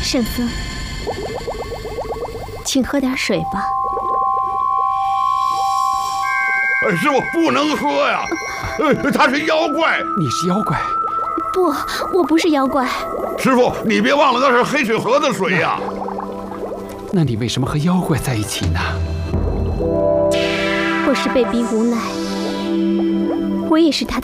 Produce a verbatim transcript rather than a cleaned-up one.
圣僧，请喝点水吧。 哎，师傅不能喝呀！呃，他是妖怪。 你是妖怪？ 不，我不是妖怪。 师傅，你别忘了那是黑水河的水呀。 那你为什么和妖怪在一起呢？ 我是被逼无奈，我也是他